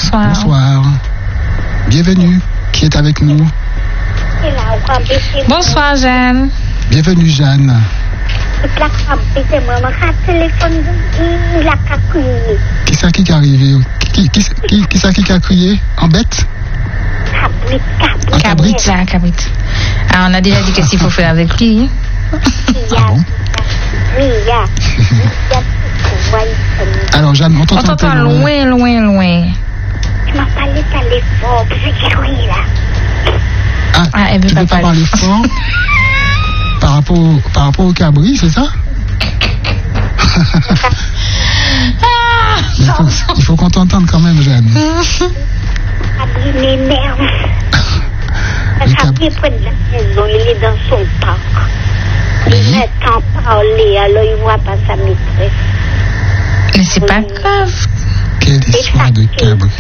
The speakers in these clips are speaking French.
Bonsoir. Bonsoir. Bienvenue. Qui est avec nous? Bonsoir, Jeanne. Bienvenue, Jeanne. Qui c'est qui est arrivé? Qui c'est qui a crié? En bête? Cabrit. Ah, on a déjà dit qu'est-ce qu'il faut faire avec lui. Ah bon? Alors, Jeanne, on t'entend loin. Tu m'as parlé fort, parce que oui, là. Elle veut tu pas veux pas parler fort par rapport au cabri, c'est ça? Il faut qu'on t'entende quand même, Jeanne. Cabri m'énerve. Le cabri est près de la maison, il est dans son parc. Il m'entend parler, alors il voit pas sa maîtresse. Mais c'est pas grave. Quelle histoire de cabri.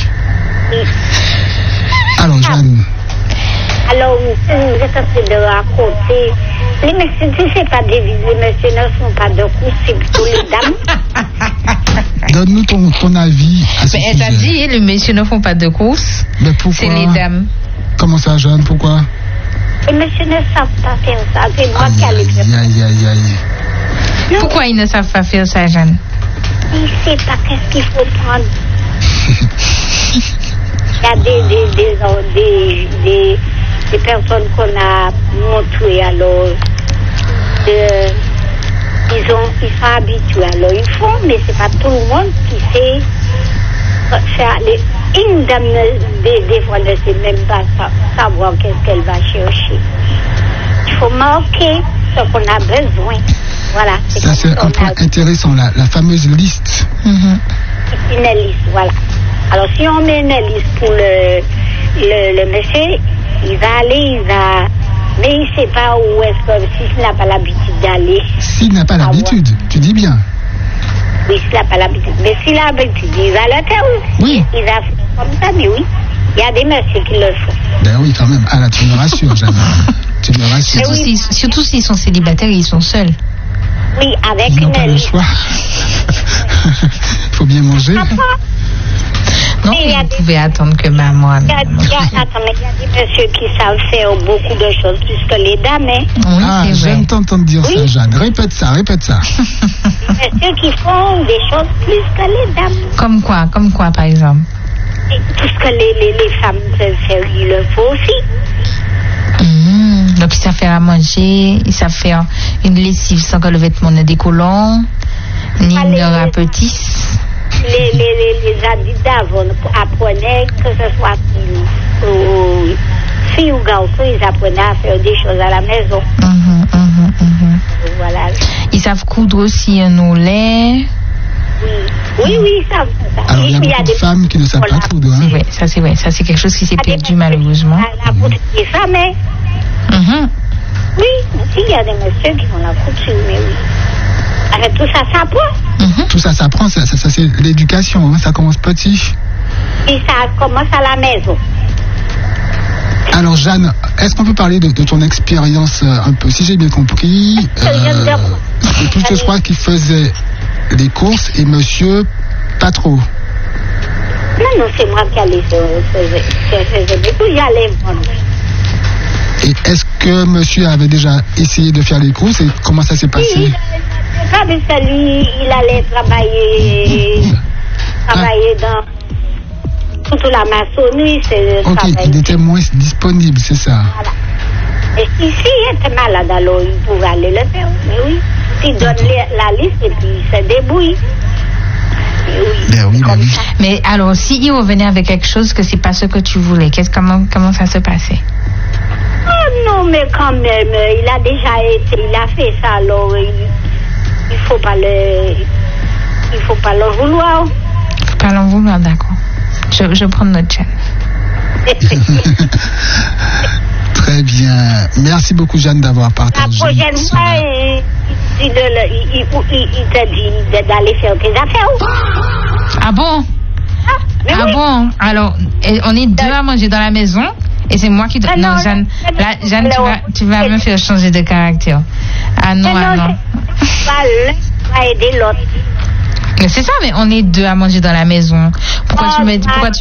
Alors, Jeanne. Alors, vous êtes en train de raconter. Les messieurs, tu sais pas deviner, les messieurs ne sont pas de coups, c'est plutôt les dames. Donne-nous ton avis à ce sujet. Elle t'a dit, les messieurs ne font pas de courses. Mais pourquoi? C'est les dames. Comment ça, Jeanne? Pourquoi? Les messieurs ne savent pas faire ça. C'est moi qui allais faire ça. Aïe. Pourquoi ils ne savent pas faire ça, Jeanne? Ils ne savent pas qu'est-ce qu'il faut prendre. Il y a des personnes qu'on a montrées, alors ils sont habitués, alors ils font, mais c'est pas tout le monde qui sait faire. Une dame, des fois, ne sait même pas savoir qu'est-ce qu'elle va chercher. Il faut marquer ce qu'on a besoin. Voilà. Ça, c'est un point intéressant, la fameuse liste. C'est une liste, voilà. Alors, si on met une liste pour le monsieur, il va aller, mais il ne sait pas où est-ce que, s'il n'a pas l'habitude d'aller. S'il n'a pas l'habitude, tu dis bien. Oui, s'il n'a pas l'habitude. Mais s'il a l'habitude, il va le faire. Oui. Il va faire comme ça, mais oui. Il y a des messieurs qui le font. Ben oui, quand même. Ah là, tu me rassures, Jeanne. Tu me rassures. Surtout s'ils sont célibataires et ils sont seuls. Oui, avec ils une n'ont pas le choix. Il faut bien manger. Non, mais vous pouvez attendre que maman... Il y a des messieurs qui savent faire beaucoup de choses plus que les dames. Hein? Oui, j'aime t'entendre dire ça, Jeanne. Répète ça. Des messieurs qui font des choses plus que les dames. Comme quoi, par exemple? Tout ce que les femmes peuvent faire, il le faut aussi. Donc, ils savent faire à manger, ils savent faire une lessive sans que le vêtement ne décollant, ni ne rapetisse. Les adultes d'avant apprenaient, que ce soit filles ou garçons, ils apprenaient à faire des choses à la maison. Voilà. Ils savent coudre aussi un oulet. Oui, ils savent ça. Alors, il y a beaucoup de femmes qui ne savent pas coudre. Hein? C'est vrai, ça c'est quelque chose qui s'est perdu malheureusement. La couture des femmes, hein? Oui, il y a des messieurs qui font la couture, mais oui. Avec tout ça s'apprend. Tout ça s'apprend, ça c'est l'éducation, hein, ça commence petit. Et ça commence à la maison. Alors Jeanne, est-ce qu'on peut parler de ton expérience un peu? Si j'ai bien compris, c'est tout ce soir qui faisait les courses et monsieur pas trop. Non, c'est moi qui allais faire des courses, j'allais vendre. Et est-ce que monsieur avait déjà essayé de faire les courses et comment ça s'est passé? Oui, lui, il allait travailler dans toute la maçonnerie. Ok, il était moins disponible, c'est ça. Voilà. Et si il était malade, alors il pouvait aller le faire. Mais oui, il donne la liste et puis il se débrouille. Oui. Mais alors, s'il revenait avec quelque chose que c'est pas ce que tu voulais, comment ça se passait? Oh non, mais quand même, il a fait ça, alors il faut pas le vouloir. Il faut pas l'en vouloir, d'accord. Je prends notre chaîne. Très bien. Merci beaucoup, Jeanne, d'avoir partagé. La prochaine fois, il t'a dit d'aller faire tes affaires. Ah bon? Bon? Alors, on est deux à manger dans la maison et c'est moi qui... Non, Jeanne, tu vas me faire changer de caractère. Ah non. Va aider l'autre. Mais c'est ça, mais on est deux à manger dans la maison. Pourquoi tu